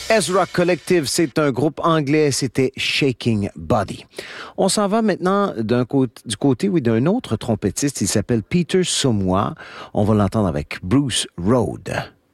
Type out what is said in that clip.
Ezra Collective, c'est un groupe anglais, c'était Shaking Body. On s'en va maintenant du côté d'un autre trompettiste, il s'appelle Peter Somois. On va l'entendre avec Bruce Road.